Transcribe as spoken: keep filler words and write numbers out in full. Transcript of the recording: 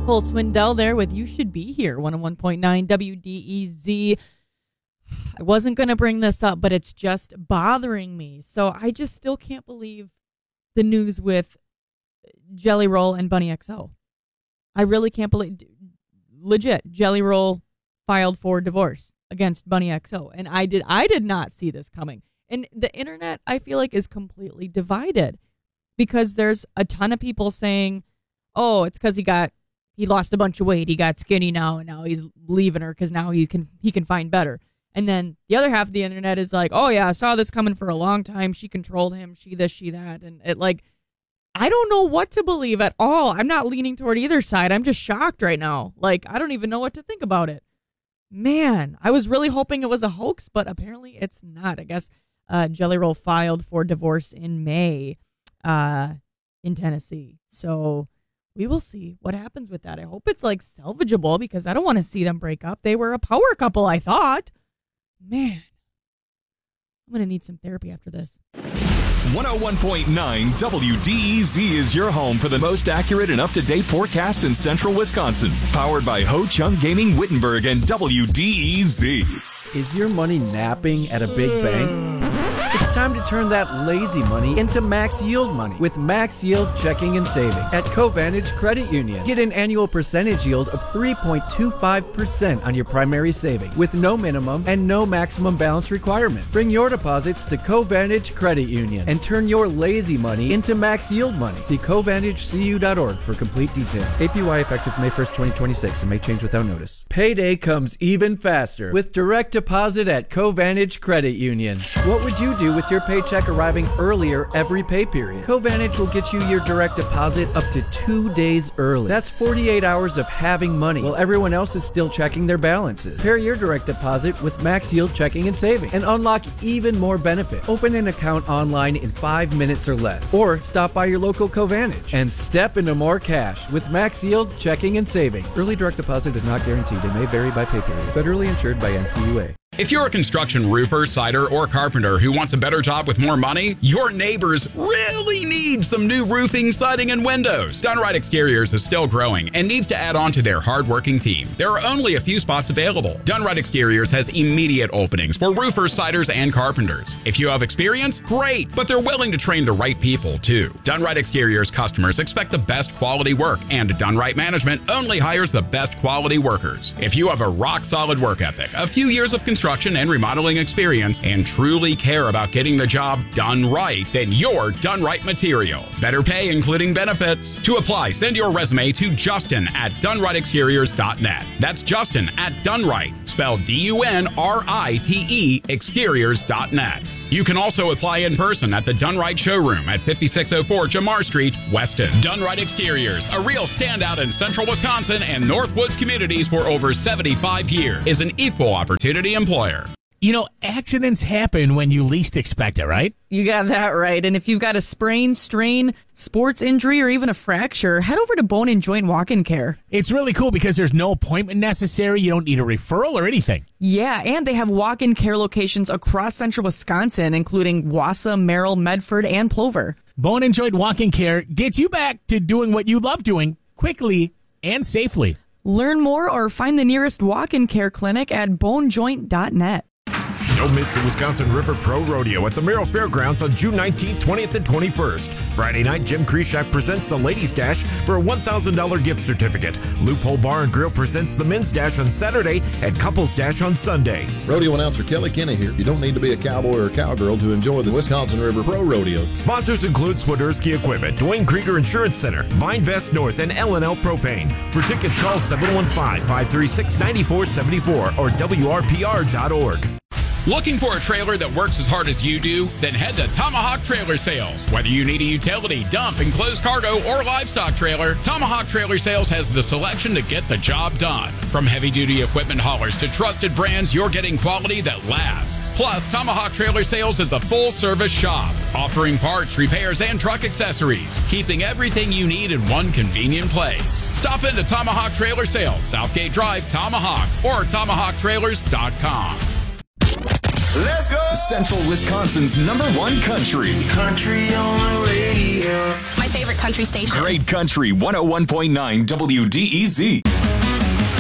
Cole Swindell there with You Should Be Here, one oh one point nine W D E Z. I wasn't going to bring this up, but it's just bothering me. So I just still can't believe the news with Jelly Roll and Bunny X O. I really can't believe, legit, Jelly Roll filed for divorce against Bunny X O. And I did, I did not see this coming. And the internet, I feel like, is completely divided because there's a ton of people saying, oh, it's because he got, he lost a bunch of weight. He got skinny now, and now he's leaving her because now he can he can find better. And then the other half of the internet is like, oh, yeah, I saw this coming for a long time. She controlled him. She this, she that. And it like, I don't know what to believe at all. I'm not leaning toward either side. I'm just shocked right now. Like, I don't even know what to think about it. Man, I was really hoping it was a hoax, but apparently it's not. I guess uh, Jelly Roll filed for divorce in May uh, in Tennessee. So we will see what happens with that. I hope it's like salvageable because I don't want to see them break up. They were a power couple, I thought. Man, I'm going to need some therapy after this. one oh one point nine W D E Z is your home for the most accurate and up-to-date forecast in central Wisconsin. Powered by Ho Chung Gaming Wittenberg and W D E Z. Is your money napping at a big bank? It's time to turn that lazy money into max yield money with Max Yield Checking and Savings at Covantage Credit Union. Get an annual percentage yield of three point two five percent on your primary savings with no minimum and no maximum balance requirements. Bring your deposits to Covantage Credit Union and turn your lazy money into max yield money. See covantage c u dot org for complete details. A P Y effective May first, twenty twenty-six and may change without notice. Payday comes even faster with direct deposit at Covantage Credit Union. What would you do with your paycheck arriving earlier every pay period? Covantage will get you your direct deposit up to two days early. That's forty-eight hours of having money while everyone else is still checking their balances. Pair your direct deposit with Max Yield Checking and Savings and unlock even more benefits. Open an account online in five minutes or less. Or stop by your local Covantage and step into more cash with Max Yield Checking and Savings. Early direct deposit is not guaranteed and may vary by pay period. Federally insured by N C U A. If you're a construction roofer, cider, or carpenter who wants a better job with more money, your neighbors really need some new roofing, siding, and windows. Dunright Exteriors is still growing and needs to add on to their hard-working team. There are only a few spots available. Dunright Exteriors has immediate openings for roofers, siders, and carpenters. If you have experience, great, but they're willing to train the right people, too. Dunright Exteriors customers expect the best quality work, and Dunright Management only hires the best quality workers. If you have a rock-solid work ethic, a few years of construction, and remodeling experience, and truly care about getting the job done right, then you're done right material. Better pay, including benefits. To apply, send your resume to Justin at dunright exteriors dot net. That's Justin at Dunright, spelled D U N R I T E, exteriors dot net. You can also apply in person at the Dunright Showroom at fifty-six oh four Jamar Street, Weston. Dunright Exteriors, a real standout in central Wisconsin and Northwoods communities for over seventy-five years, is an equal opportunity employer. You know, accidents happen when you least expect it, right? You got that right. And if you've got a sprain, strain, sports injury, or even a fracture, head over to Bone and Joint Walk-In Care. It's really cool because there's no appointment necessary. You don't need a referral or anything. Yeah, and they have walk-in care locations across central Wisconsin, including Wausau, Merrill, Medford, and Plover. Bone and Joint Walk-In Care gets you back to doing what you love doing quickly and safely. Learn more or find the nearest walk-in care clinic at bone joint dot net. Don't miss the Wisconsin River Pro Rodeo at the Merrill Fairgrounds on June nineteenth, twentieth, and twenty-first. Friday night, Jim Kreshak presents the Ladies Dash for a one thousand dollars gift certificate. Loophole Bar and Grill presents the Men's Dash on Saturday and Couples Dash on Sunday. Rodeo announcer Kelly Kenny here. You don't need to be a cowboy or a cowgirl to enjoy the Wisconsin River Pro Rodeo. Sponsors include Swiderski Equipment, Dwayne Krieger Insurance Center, Vine Vest North, and L and L Propane. For tickets, call seven one five, five three six, nine four seven four or W R P R dot org. Looking for a trailer that works as hard as you do? Then head to Tomahawk Trailer Sales. Whether you need a utility, dump, enclosed cargo, or livestock trailer, Tomahawk Trailer Sales has the selection to get the job done. From heavy-duty equipment haulers to trusted brands, you're getting quality that lasts. Plus, Tomahawk Trailer Sales is a full-service shop, offering parts, repairs, and truck accessories, keeping everything you need in one convenient place. Stop into Tomahawk Trailer Sales, Southgate Drive, Tomahawk, or tomahawk trailers dot com. Let's go! Central Wisconsin's number one country. Country on the radio. My favorite country station. Great Country one oh one point nine W D E Z.